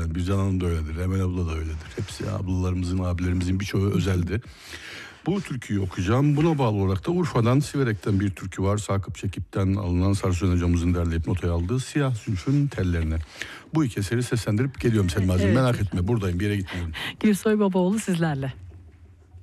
yani. Bircan Hanım da öyledir. Emel abla da öyledir. Hepsi ablalarımızın, abilerimizin birçoğu özeldi. Bu türküyü okuyacağım. Buna bağlı olarak da Urfa'dan, Siverek'ten bir türkü var. Sakıp Çekip'ten alınan, Sarısoy hocamızın derleyip notaya aldığı Siyah Zülfün Tellerine. Bu iki eseri seslendirip geliyorum Selma'cığım. Evet, Merak lütfen. etme, buradayım, bir yere gitmiyorum. Gülsoy Babaoğlu sizlerle.